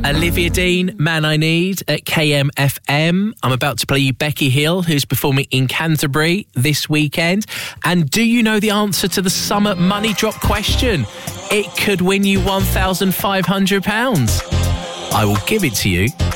Olivia Dean, Man I Need at KMFM. I'm about to play you Becky Hill, who's performing in Canterbury this weekend. And do you know the answer to the summer money drop question? It could win you £1,500. I will give it to you